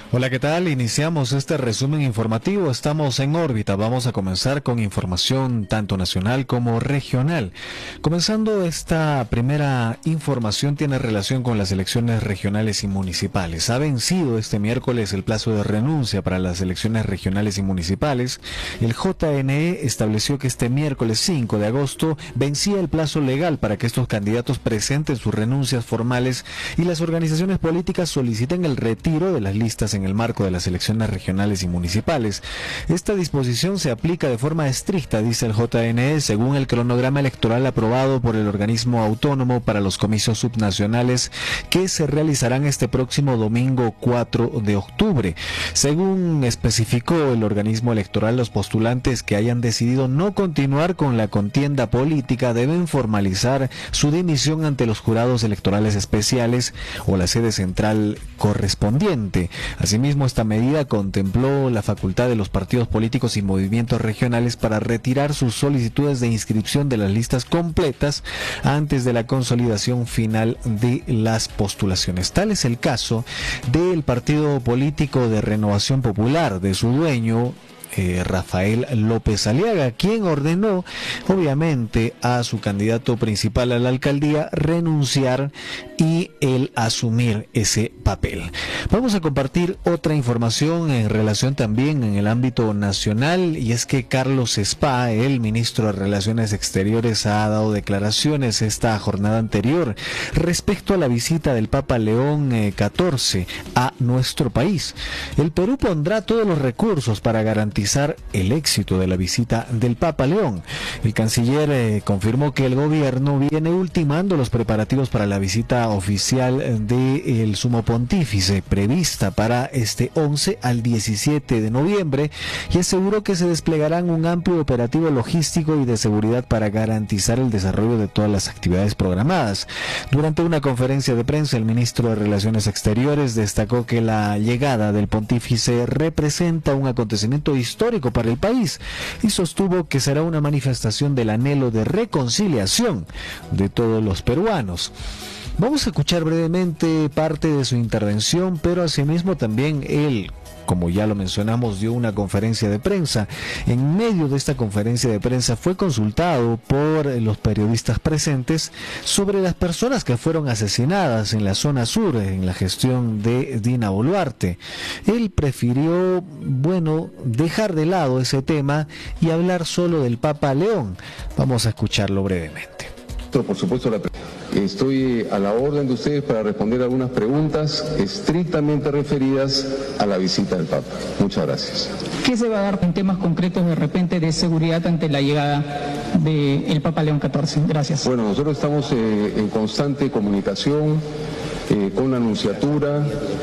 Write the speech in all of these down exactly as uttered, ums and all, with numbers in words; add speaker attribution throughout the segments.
Speaker 1: Hola, ¿qué tal? Iniciamos este resumen informativo. Estamos en órbita. Vamos a comenzar con información tanto nacional como regional. Comenzando esta primera información tiene relación con las elecciones regionales y municipales. Ha vencido este miércoles el plazo de renuncia para las elecciones regionales y municipales. El J N E estableció que este miércoles cinco de agosto vencía el plazo legal para que estos candidatos presenten sus renuncias formales y las organizaciones políticas soliciten el retiro de las listas en el marco de las elecciones regionales y municipales. Esta disposición se aplica de forma estricta, dice el J N E, según el cronograma electoral aprobado por el organismo autónomo para los comicios subnacionales que se realizarán este próximo domingo cuatro de octubre. Según especificó el organismo electoral, los postulantes que hayan decidido no continuar con la contienda política deben formalizar su dimisión ante los jurados electorales especiales o la sede central correspondiente. Asimismo, esta medida contempló la facultad de los partidos políticos y movimientos regionales para retirar sus solicitudes de inscripción de las listas completas antes de la consolidación final de las postulaciones. Tal es el caso del partido político de Renovación Popular, de su dueño, Eh, Rafael López Aliaga, quien ordenó obviamente a su candidato principal a la alcaldía renunciar y él asumir ese papel. Vamos a compartir otra información en relación también en el ámbito nacional, y es que Carlos Spa, el ministro de Relaciones Exteriores, ha dado declaraciones esta jornada anterior respecto a la visita del Papa León catorce a nuestro país. El Perú pondrá todos los recursos para garantizar el éxito de la visita del Papa León. El canciller eh, confirmó que el gobierno viene ultimando los preparativos para la visita oficial del sumo pontífice prevista para este once al diecisiete de noviembre, y aseguró que se desplegarán un amplio operativo logístico y de seguridad para garantizar el desarrollo de todas las actividades programadas. Durante una conferencia de prensa, el ministro de Relaciones Exteriores destacó que la llegada del pontífice representa un acontecimiento histórico histórico para el país y sostuvo que será una manifestación del anhelo de reconciliación de todos los peruanos. Vamos a escuchar brevemente parte de su intervención, pero asimismo también él, como ya lo mencionamos, dio una conferencia de prensa. En medio de esta conferencia de prensa fue consultado por los periodistas presentes sobre las personas que fueron asesinadas en la zona sur en la gestión de Dina Boluarte. Él prefirió, bueno, dejar de lado ese tema y hablar solo del Papa León. Vamos a escucharlo brevemente.
Speaker 2: Por supuesto, la estoy a la orden de ustedes para responder algunas preguntas estrictamente referidas a la visita del Papa. Muchas gracias.
Speaker 3: ¿Qué se va a dar en temas concretos de repente de seguridad ante la llegada del Papa León catorce? Gracias.
Speaker 2: Bueno, nosotros estamos eh, en constante comunicación eh, con la Nunciatura,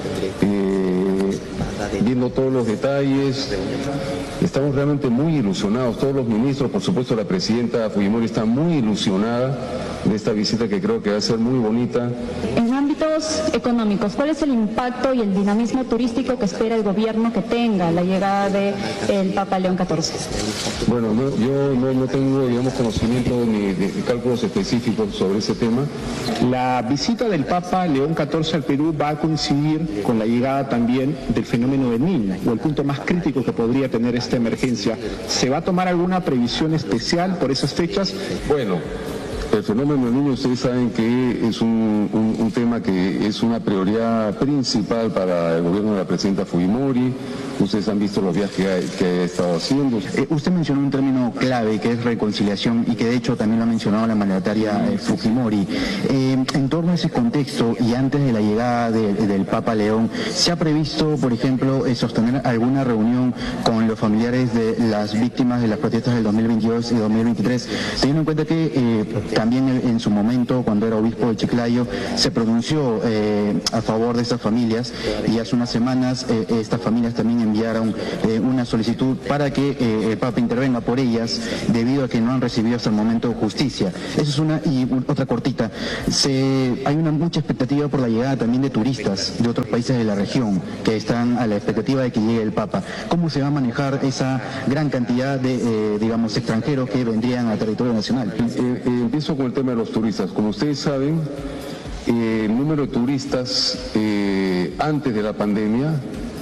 Speaker 2: eh, viendo todos los detalles. Estamos realmente muy ilusionados, todos los ministros, por supuesto la presidenta Fujimori está muy ilusionada de esta visita que creo que va a ser muy bonita.
Speaker 4: En ámbitos económicos, ¿cuál es el impacto y el dinamismo turístico que espera el gobierno que tenga la llegada del Papa León catorce?
Speaker 2: Bueno, no, yo no, no tengo, digamos, conocimiento ni de, de cálculos específicos sobre ese tema.
Speaker 5: La visita del Papa León catorce al Perú va a coincidir con la llegada también del fenómeno del Niño, o el punto más crítico que podría tener esta emergencia. ¿Se va a tomar alguna previsión especial por esas fechas?
Speaker 2: Bueno, el fenómeno del Niño, ustedes saben que es un, un, un tema que es una prioridad principal para el gobierno de la presidenta Fujimori. Ustedes han visto los viajes que ha, que ha estado haciendo.
Speaker 6: Eh, usted mencionó un término clave que es reconciliación y que de hecho también lo ha mencionado la mandataria eh, Fujimori. Eh, en torno a ese contexto y antes de la llegada de, del Papa León, ¿se ha previsto, por ejemplo, eh, sostener alguna reunión con los familiares de las víctimas de las protestas del dos mil veintidós y dos mil veintitrés? Teniendo en cuenta que eh, también en su momento, cuando era obispo de Chiclayo, se pronunció eh, a favor de estas familias, y hace unas semanas eh, estas familias también enviaron eh, una solicitud para que eh, el Papa intervenga por ellas debido a que no han recibido hasta el momento justicia. Eso es una. Y otra cortita, se, hay una mucha expectativa por la llegada también de turistas de otros países de la región que están a la expectativa de que llegue el Papa. ¿Cómo se va a manejar esa gran cantidad de, eh, digamos, extranjeros que vendrían al territorio nacional?
Speaker 2: Eh, eh, empiezo con el tema de los turistas. Como ustedes saben, eh, el número de turistas eh, antes de la pandemia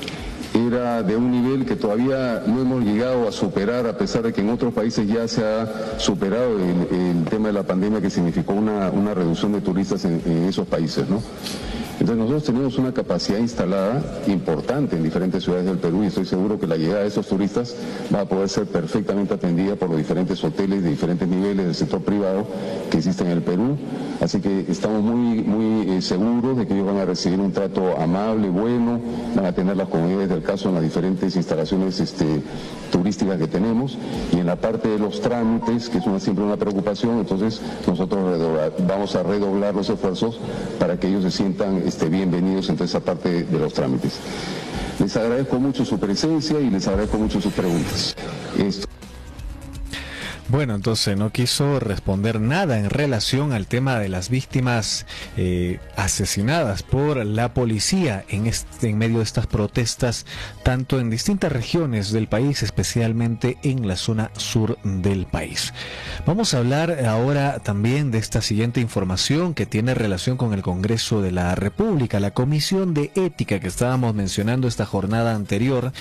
Speaker 2: era de un nivel que todavía no hemos llegado a superar, a pesar de que en otros países ya se ha superado el, el tema de la pandemia, que significó una, una reducción de turistas en, en esos países, ¿no? Entonces nosotros tenemos una capacidad instalada importante en diferentes ciudades del Perú y estoy seguro que la llegada de esos turistas va a poder ser perfectamente atendida por los diferentes hoteles de diferentes niveles del sector privado que existen en el Perú. Así que estamos muy, muy eh, seguros de que ellos van a recibir un trato amable, bueno, van a tener las comodidades del caso en las diferentes instalaciones este, turísticas que tenemos, y en la parte de los trámites, que es una, siempre una preocupación, entonces nosotros redoblar, vamos a redoblar los esfuerzos para que ellos se sientan este, bienvenidos en toda esa parte de los trámites. Les agradezco mucho su presencia y les agradezco mucho sus preguntas. Esto.
Speaker 1: Bueno, entonces no quiso responder nada en relación al tema de las víctimas eh, asesinadas por la policía en, este, en medio de estas protestas, tanto en distintas regiones del país, especialmente en la zona sur del país. Vamos a hablar ahora también de esta siguiente información que tiene relación con el Congreso de la República, la Comisión de Ética que estábamos mencionando esta jornada anterior,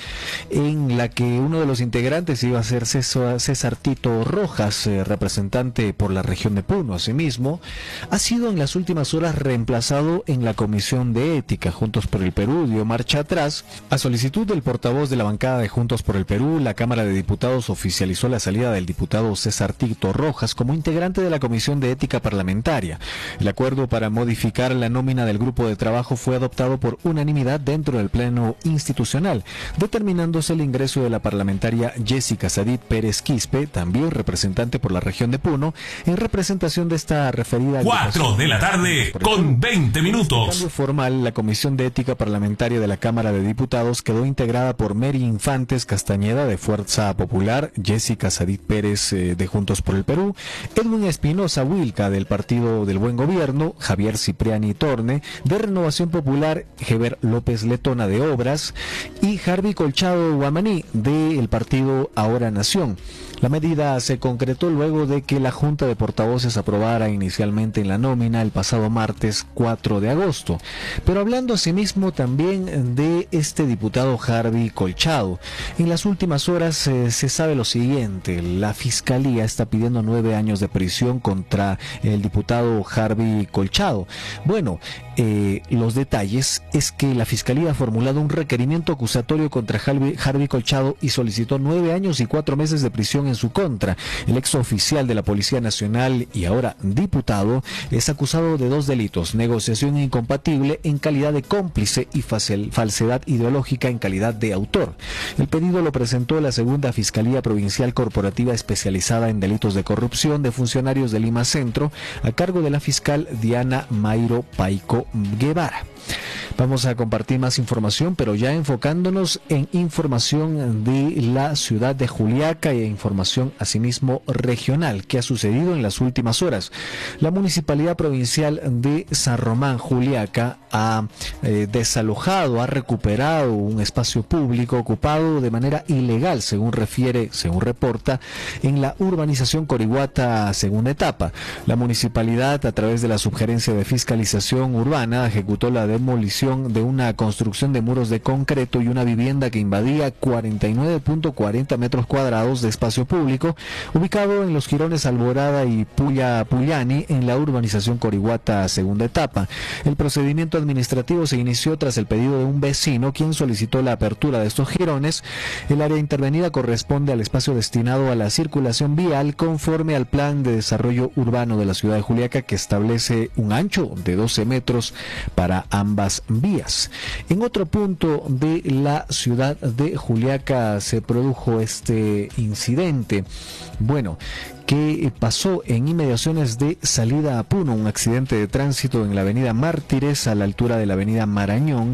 Speaker 1: en la que uno de los integrantes iba a ser César, César Tito Rojas, eh, representante por la región de Puno. Asimismo, ha sido en las últimas horas reemplazado en la Comisión de Ética. Juntos por el Perú dio marcha atrás. A solicitud del portavoz de la bancada de Juntos por el Perú, la Cámara de Diputados oficializó la salida del diputado César Tito Rojas como integrante de la Comisión de Ética Parlamentaria. El acuerdo para modificar la nómina del grupo de trabajo fue adoptado por unanimidad dentro del Pleno Institucional, determinándose el ingreso de la parlamentaria Jessica Sadit Pérez Quispe, también representante por la región de Puno, en representación de esta referida
Speaker 7: cuatro de la tarde con veinte minutos.
Speaker 1: En cambio formal, la Comisión de Ética Parlamentaria de la Cámara de Diputados quedó integrada por Mary Infantes Castañeda de Fuerza Popular, Jessica Sadit Pérez eh, de Juntos por el Perú, Edwin Espinosa Wilca del Partido del Buen Gobierno, Javier Cipriani Torne de Renovación Popular, Heber López Letona de Obras y Harvey Colchado Guamaní del Partido Ahora Nación. La medida se concretó luego de que la Junta de Portavoces aprobara inicialmente en la nómina el pasado martes cuatro de agosto. Pero hablando asimismo también de este diputado Harvey Colchado, en las últimas horas eh, se sabe lo siguiente: la Fiscalía está pidiendo nueve años de prisión contra el diputado Harvey Colchado. Bueno, eh, los detalles es que la Fiscalía ha formulado un requerimiento acusatorio contra Harvey, Harvey Colchado y solicitó nueve años y cuatro meses de prisión en su contra. El ex oficial de la Policía Nacional y ahora diputado es acusado de dos delitos: negociación incompatible en calidad de cómplice y falsedad ideológica en calidad de autor. El pedido lo presentó la segunda Fiscalía Provincial Corporativa especializada en delitos de corrupción de funcionarios de Lima Centro, a cargo de la fiscal Diana Mayro Paico Guevara. Vamos a compartir más información, pero ya enfocándonos en información de la ciudad de Juliaca e información asimismo regional que ha sucedido en las últimas horas. La Municipalidad Provincial de San Román, Juliaca, ha eh, desalojado, ha recuperado un espacio público ocupado de manera ilegal, según refiere, según reporta, en la urbanización Corihuata segunda etapa. La municipalidad, a través de la Subgerencia de Fiscalización Urbana, ejecutó la demolición de una construcción de muros de concreto y una vivienda que invadía cuarenta y nueve punto cuarenta metros cuadrados de espacio público, ubicado en los jirones Alborada y Puya Puyani, en la urbanización Corihuata segunda etapa. El procedimiento administrativo se inició tras el pedido de un vecino, quien solicitó la apertura de estos jirones. El área intervenida corresponde al espacio destinado a la circulación vial, conforme al Plan de Desarrollo Urbano de la ciudad de Juliaca, que establece un ancho de doce metros para ambas vías. En otro punto de la ciudad de Juliaca se produjo este incidente. Bueno, que pasó en inmediaciones de salida a Puno, un accidente de tránsito en la avenida Mártires a la altura de la avenida Marañón.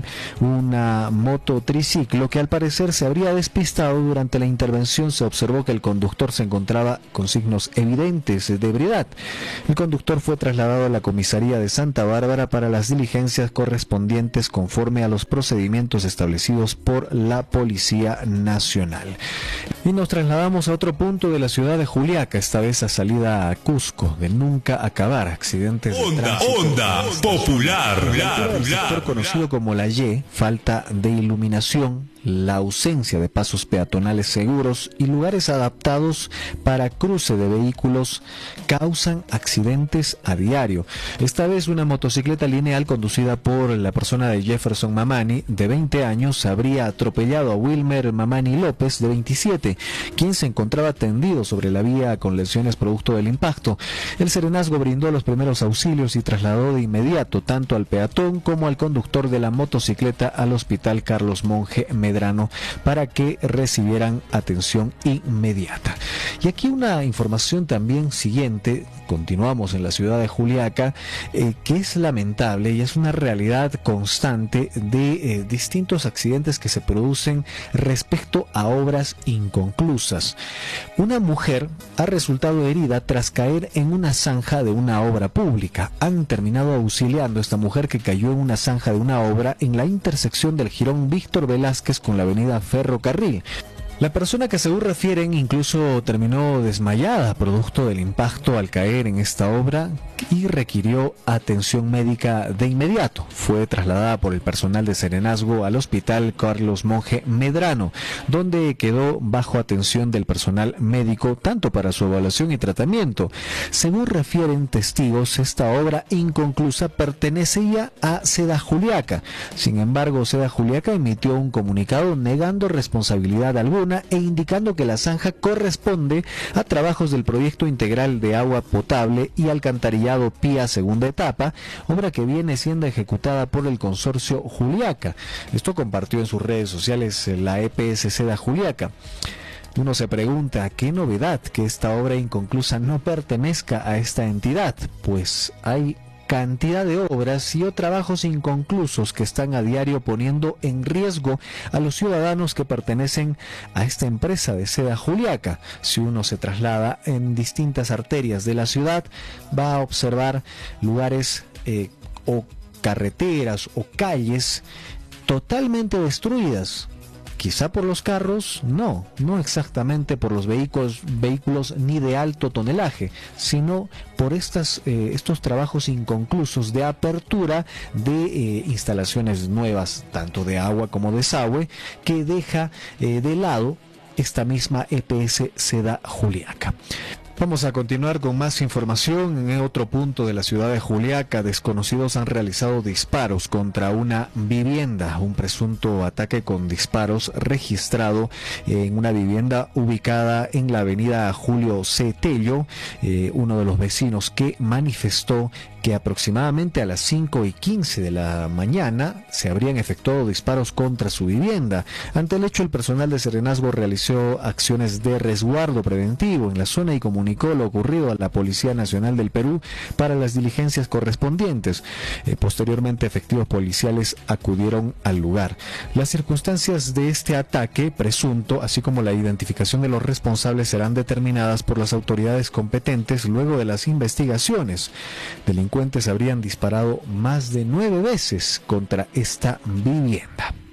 Speaker 1: Una moto triciclo que al parecer se habría despistado. Durante la intervención se observó que el conductor se encontraba con signos evidentes de ebriedad. El conductor fue trasladado a la comisaría de Santa Bárbara para las diligencias correspondientes conforme a los procedimientos establecidos por la Policía Nacional. Y nos trasladamos a otro punto de la ciudad de Juliaca, esta vez esa salida a Cusco de nunca acabar, accidentes de
Speaker 7: Onda,
Speaker 1: tránsito.
Speaker 7: onda, popular,
Speaker 1: El sector conocido como la Y, falta de iluminación, la ausencia de pasos peatonales seguros y lugares adaptados para cruce de vehículos causan accidentes a diario. Esta vez una motocicleta lineal conducida por la persona de Jefferson Mamani, de veinte años, habría atropellado a Wilmer Mamani López, de veintisiete, quien se encontraba tendido sobre la vía con lesiones producto del impacto. El serenazgo brindó los primeros auxilios y trasladó de inmediato tanto al peatón como al conductor de la motocicleta al Hospital Carlos Monge Medrano para que recibieran atención inmediata. Y aquí una información también siguiente, continuamos en la ciudad de Juliaca, eh, que es lamentable y es una realidad constante de eh, distintos accidentes que se producen respecto a obras inconclusas. Una mujer ha resultado herida tras caer en una zanja de una obra pública. Han terminado auxiliando a esta mujer que cayó en una zanja de una obra en la intersección del jirón Víctor Velázquez con la avenida Ferrocarril. La persona que según refieren incluso terminó desmayada producto del impacto al caer en esta obra y requirió atención médica de inmediato. Fue trasladada por el personal de serenazgo al Hospital Carlos Monge Medrano, donde quedó bajo atención del personal médico tanto para su evaluación y tratamiento. Según refieren testigos, esta obra inconclusa pertenecía a Seda Juliaca. Sin embargo, Seda Juliaca emitió un comunicado negando responsabilidad alguna e indicando que la zanja corresponde a trabajos del proyecto integral de agua potable y alcantarillado Pía segunda etapa, obra que viene siendo ejecutada por el consorcio Juliaca. Esto compartió en sus redes sociales la E P S Seda Juliaca. Uno se pregunta, ¿qué novedad que esta obra inconclusa no pertenezca a esta entidad? Pues hay cantidad de obras y o trabajos inconclusos que están a diario poniendo en riesgo a los ciudadanos que pertenecen a esta empresa de Seda Juliaca. Si uno se traslada en distintas arterias de la ciudad, va a observar lugares eh, o carreteras o calles totalmente destruidas. Quizá por los carros, no, no exactamente por los vehículos, vehículos ni de alto tonelaje, sino por estas, eh, estos trabajos inconclusos de apertura de eh, instalaciones nuevas, tanto de agua como desagüe, que deja eh, de lado esta misma E P S Seda Juliaca. Vamos a continuar con más información. En otro punto de la ciudad de Juliaca, desconocidos han realizado disparos contra una vivienda, un presunto ataque con disparos registrado en una vivienda ubicada en la avenida Julio C. Tello. Eh, uno de los vecinos que manifestó que aproximadamente a las cinco y quince de la mañana se habrían efectuado disparos contra su vivienda. Ante el hecho, el personal de serenazgo realizó acciones de resguardo preventivo en la zona y comunicó lo ocurrido a la Policía Nacional del Perú para las diligencias correspondientes. Eh, posteriormente, efectivos policiales acudieron al lugar. Las circunstancias de este ataque presunto, así como la identificación de los responsables, serán determinadas por las autoridades competentes luego de las investigaciones. Delincuentes habrían disparado más de nueve veces contra esta vivienda.